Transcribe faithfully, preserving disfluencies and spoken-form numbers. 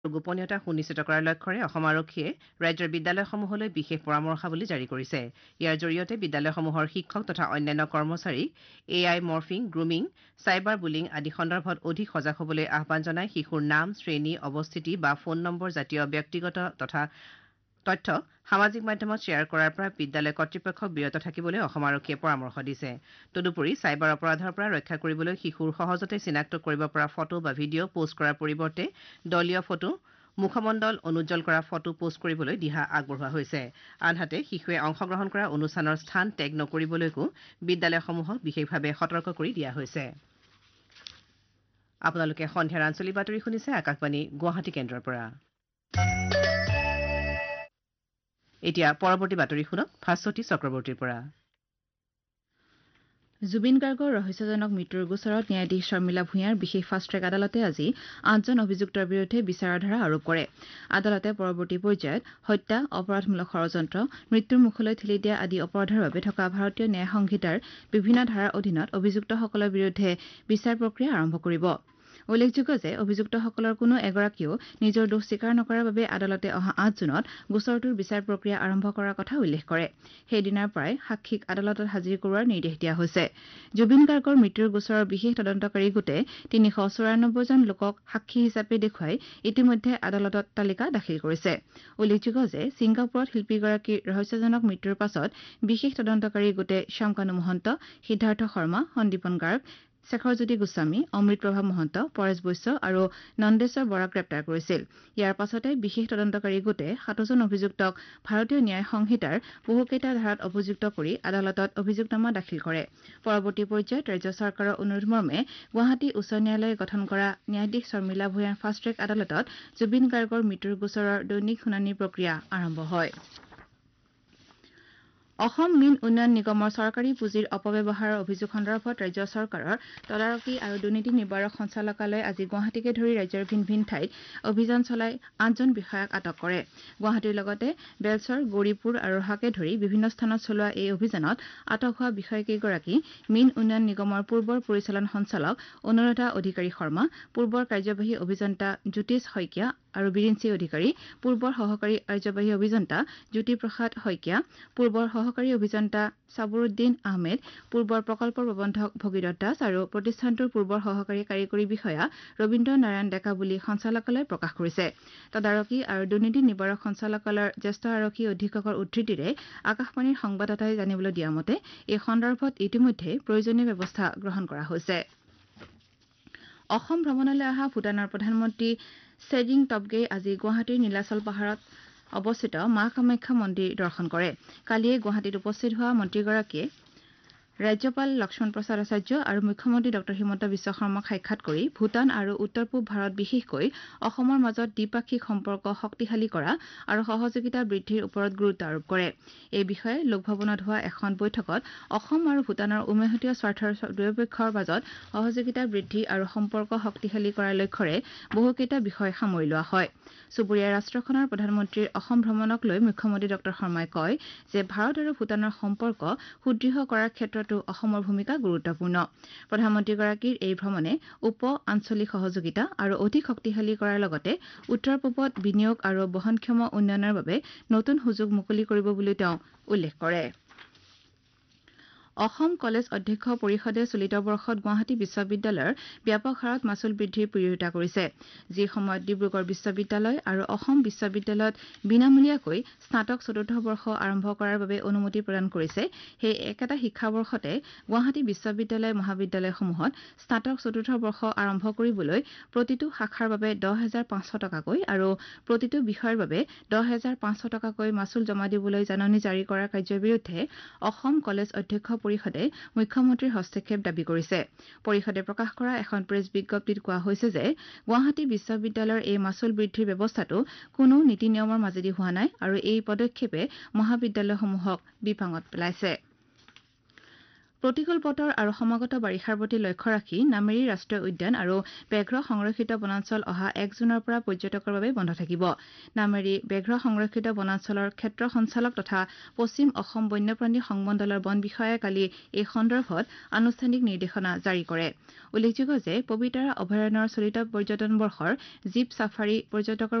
গোপনীয়তা সুনিশ্চিত কৰাৰ লক্ষ্যৰে অসম আৰক্ষীয়ে ৰাজ্যৰ বিদ্যালয়সমূহলৈ বিশেষ পৰামৰ্শাৱলী জাৰি কৰিছে। ইয়াৰ জৰিয়তে বিদ্যালয়সমূহৰ শিক্ষক তথা অন্যান্য কৰ্মচাৰীক A I morphing grooming cyber bullying আদি সন্দৰ্ভত অধিক সজাগ হ'বলৈ আহ্বান জনাই শিশুৰ নাম শ্ৰেণী অৱস্থিতি বা ফোন নম্বৰ জাতীয় ব্যক্তিগত তথা তথ্য সামাজিক মাধ্যমত শ্বেয়াৰ কৰাৰ পৰা বিদ্যালয় কৰ্তৃপক্ষক বিৰত থাকিবলৈ অসম আৰক্ষীয়ে পৰামৰ্শ দিছে। তদুপৰি চাইবাৰ অপৰাধৰ পৰা ৰক্ষা কৰিবলৈ শিশুৰ সহজতে চিনাক্ত কৰিব পৰা ফটো বা ভিডিঅ' পোষ্ট কৰাৰ পৰিৱৰ্তে দলীয় ফটো মুখমণ্ডল অনুজ্জ্বল কৰা ফটো পোষ্ট কৰিবলৈ দিহা আগবঢ়োৱা হৈছে। আনহাতে শিশুৱে অংশগ্ৰহণ কৰা অনুষ্ঠানৰ স্থান টেগ নকৰিবলৈকো বিদ্যালয়সমূহক বিশেষভাৱে সতৰ্ক কৰি দিয়া হৈছে। আপোনালোকে সন্ধিয়াৰ আঞ্চলিক বাতৰি শুনিছে আকাশবাণী গুৱাহাটী কেন্দ্ৰৰ পৰা। এতিয়া পৰৱৰ্তী বাতৰি শুনক ভাস্বতী চক্ৰৱৰ্তীৰ পৰা। জুবিন গাৰ্গৰ ৰহস্যজনক মৃত্যুৰ গোচৰত ন্যায়াধীশ শৰ্মিলা ভূঞাৰ বিশেষ ফাষ্ট ট্ৰেক আদালতে আজি আঠজন অভিযুক্তৰ বিৰুদ্ধে বিচাৰৰ ধাৰা আৰোপ কৰে। আদালতে পৰৱৰ্তী পৰ্যায়ত হত্যা অপৰাধমূলক ষড়যন্ত্ৰ মৃত্যুৰ মুখলৈ ঠেলি দিয়া আদি অপৰাধৰ বাবে থকা ভাৰতীয় ন্যায় সংহিতাৰ বিভিন্ন ধাৰাৰ অধীনত অভিযুক্তসকলৰ বিৰুদ্ধে বিচাৰ প্ৰক্ৰিয়া আৰম্ভ কৰিব। উল্লেখযোগ্য যে অভিযুক্তসকলৰ কোনো এগৰাকীও নিজৰ দোষ স্বীকাৰ নকৰাৰ বাবে আদালতে অহা আঠ জুনত গোচৰটোৰ বিচাৰ প্ৰক্ৰিয়া আৰম্ভ কৰাৰ কথা উল্লেখ কৰে। সেইদিনাৰ পৰাই সাক্ষীক আদালতত হাজিৰ কৰোৱাৰ নিৰ্দেশ দিয়া হৈছে। জুবিন গাৰ্গৰ মৃত্যুৰ গোচৰৰ বিশেষ তদন্তকাৰী গোটে তিনিশ চৌৰান্নব্বৈ জন লোকক সাক্ষী হিচাপে দেখুৱাই ইতিমধ্যে আদালতত তালিকা দাখিল কৰিছে। উল্লেখযোগ্য যে ছিংগাপুৰত শিল্পীগৰাকীৰ ৰহস্যজনক মৃত্যুৰ পাছত বিশেষ তদন্তকাৰী গোটে শ্যামকানু মহন্ত সিদ্ধাৰ্থ শৰ্মা সন্দীপন গাৰ্গ শেখৰজ্যোতি গোস্বামী অমৃতপ্ৰভা মহন্ত পৰেশ বৈশ্য আৰু নন্দেশ্বৰ বৰাক গ্ৰেপ্তাৰ কৰিছিল। ইয়াৰ পাছতে বিশেষ তদন্তকাৰী গোটে সাতোজন অভিযুক্তক ভাৰতীয় ন্যায় সংহিতাৰ বহুকেইটা ধাৰাত অভিযুক্ত কৰি আদালতত অভিযোগনামা দাখিল কৰে। পৰৱৰ্তী পৰ্যায়ত ৰাজ্য চৰকাৰৰ অনুৰোধ মৰ্মে গুৱাহাটী উচ্চ ন্যায়ালয়ে গঠন কৰা ন্যায়াধীশ শৰ্মিলা ভূঞাৰ ফাষ্ট ট্ৰেক আদালতত জুবিন গাৰ্গৰ মৃত্যুৰ গোচৰৰ দৈনিক শুনানিৰ প্ৰক্ৰিয়া আৰম্ভ হয়। অসম মীন উন্নয়ন নিগমৰ চৰকাৰী পুঁজিৰ অপব্যৱহাৰৰ অভিযোগ সন্দৰ্ভত ৰাজ্য চৰকাৰৰ তদাৰকী আৰু দুৰ্নীতি নিবাৰক সঞ্চালকালয়ে আজি গুৱাহাটীকে ধৰি ৰাজ্যৰ ভিন ভিন ঠাইত অভিযান চলাই আঠজন বিষয়াক আটক কৰে। গুৱাহাটীৰ লগতে বেলচৰ গৌৰীপুৰ আৰু ৰহাকে ধৰি বিভিন্ন স্থানত চলোৱা এই অভিযানত আটক হোৱা বিষয়কেইগৰাকী মীন উন্নয়ন নিগমৰ পূৰ্বৰ পৰিচালন সঞ্চালক অনুৰাধা অধিকাৰী শৰ্মা, পূৰ্বৰ কাৰ্যবাহী অভিযন্তা জ্যোতিষ শইকীয়া আৰু বিৰিঞ্চি অধিকাৰী, পূৰ্বৰ সহকাৰী কাৰ্যবাহী অভিযন্তা জ্যোতিপ্ৰসাদ শইকীয়া, পূৰ্বৰ সহকাৰী অভিযন্তা চাবৰুদ্দিন আহমেদ, পূৰ্বৰ প্ৰকল্প প্ৰবন্ধক ভগীৰথ দাস আৰু প্ৰতিষ্ঠানটোৰ পূৰ্বৰ সহকাৰী কাৰিকৰী বিষয়া ৰবীন্দ্ৰ নাৰায়ণ ডেকা বুলি সঞ্চালকালয়ে প্ৰকাশ কৰিছে। তদাৰকী আৰু দুৰ্নীতি নিবাৰক সঞ্চালকালয়ৰ জ্যেষ্ঠ আৰক্ষী অধীক্ষকৰ উদ্ধৃতিৰে আকাশবাণীৰ সংবাদদাতাই জানিবলৈ দিয়া মতে এই সন্দৰ্ভত ইতিমধ্যে প্ৰয়োজনীয় ব্যৱস্থা গ্ৰহণ কৰা হৈছে। অসম ভ্ৰমণলৈ অহা ভূটানৰ প্ৰধানমন্ত্ৰী শ্বেৰিং টবগেই আজি গুৱাহাটীৰ নীলাচল পাহাৰত অৱস্থিত মা কামাখ্যা মন্দিৰ দৰ্শন কৰে। কালিয়ে গুৱাহাটীত উপস্থিত হোৱা মন্ত্ৰীগৰাকীয়ে ৰাজ্যপাল লক্ষ্মণ প্ৰসাদ আচাৰ্য আৰু মুখ্যমন্ত্ৰী ডঃ হিমন্ত বিশ্ব শৰ্মাক সাক্ষাৎ কৰি ভূটান আৰু উত্তৰ পূব ভাৰত বিশেষকৈ অসমৰ মাজত দ্বিপাক্ষিক সম্পৰ্ক শক্তিশালী কৰা আৰু সহযোগিতা বৃদ্ধিৰ ওপৰত গুৰুত্ব আৰোপ কৰে। এই বিষয়ে লোকভৱনত হোৱা এখন বৈঠকত অসম আৰু ভূটানৰ উমৈহতীয়া স্বাৰ্থৰ দুয়োপক্ষৰ মাজত সহযোগিতা বৃদ্ধি আৰু সম্পৰ্ক শক্তিশালী কৰাৰ লক্ষ্যৰে বহুকেইটা বিষয় সামৰি লোৱা হয়। চুবুৰীয়া ৰাষ্ট্ৰখনৰ প্ৰধানমন্ত্ৰীৰ অসম ভ্ৰমণক লৈ মুখ্যমন্ত্ৰী ডঃ শৰ্মাই কয় যে ভাৰত আৰু ভূটানৰ সম্পৰ্ক সুদৃঢ় কৰাৰ ক্ষেত্ৰতো অসমৰ ভূমিকা গুৰুত্বপূৰ্ণ। প্ৰধানমন্ত্ৰীগৰাকীৰ এই ভ্ৰমণে উপ আঞ্চলিক সহযোগিতা আৰু অধিক শক্তিশালী কৰাৰ লগতে উত্তৰ পূবত বিনিয়োগ আৰু বহনক্ষম উন্নয়নৰ বাবে নতুন সুযোগ মুকলি কৰিব বুলি তেওঁ উল্লেখ কৰে। অসম কলেজ অধ্যক্ষ পৰিষদে চলিত বৰ্ষত গুৱাহাটী বিশ্ববিদ্যালয়ৰ ব্যাপক হাৰত মাচুল বৃদ্ধিৰ বিৰোধিতা কৰিছে। যি সময়ত ডিব্ৰুগড় বিশ্ববিদ্যালয় আৰু অসম বিশ্ববিদ্যালয়ত বিনামূলীয়াকৈ স্নাতক চতুৰ্থ বৰ্ষ আৰম্ভ কৰাৰ বাবে অনুমতি প্ৰদান কৰিছে, সেই একেটা শিক্ষাবৰ্ষতে গুৱাহাটী বিশ্ববিদ্যালয় মহাবিদ্যালয়সমূহত স্নাতক চতুৰ্থ বৰ্ষ আৰম্ভ কৰিবলৈ প্ৰতিটো শাখাৰ বাবে দহ হাজাৰ পাঁচশ টকাকৈ আৰু প্ৰতিটো বিষয়ৰ বাবে দহ হাজাৰ পাঁচশ টকাকৈ মাচুল জমা দিবলৈ জাননী জাৰি কৰাৰ কাৰ্যৰ বিৰুদ্ধে অসম কলেজ অধ্যক্ষ পৰিষদে মুখ্যমন্ত্ৰীৰ হস্তক্ষেপ দাবী কৰিছে। পৰিষদে প্ৰকাশ কৰা এখন প্ৰেছ বিজ্ঞপ্তিত কোৱা হৈছে যে গুৱাহাটী বিশ্ববিদ্যালয়ৰ এই মাচুল বৃদ্ধিৰ ব্যৱস্থাটো কোনো নীতি নিয়মৰ মাজেদি হোৱা নাই আৰু এই পদক্ষেপে মহাবিদ্যালয়সমূহক বিপাঙত পেলাইছে। প্ৰতিকূল বতৰ আৰু সমাগত বাৰিষাৰ প্ৰতি লক্ষ্য ৰাখি নামেৰী ৰাষ্ট্ৰীয় উদ্যান আৰু ব্যাঘ্ৰ সংৰক্ষিত বনাঞ্চল অহা এক জুনৰ পৰা পৰ্যটকৰ বাবে বন্ধ থাকিব। নামেৰী ব্যাঘ্ৰ সংৰক্ষিত বনাঞ্চলৰ ক্ষেত্ৰ সঞ্চালক তথা পশ্চিম অসম বন্যপ্ৰাণী সংমণ্ডলৰ বন বিষয়াই কালি এই সন্দৰ্ভত আনুষ্ঠানিক নিৰ্দেশনা জাৰি কৰে। উল্লেখযোগ্য যে পবিতৰা অভয়াৰণ্যৰ চলিত পৰ্যটন বৰ্ষৰ জীপ ছাফাৰী পৰ্যটকৰ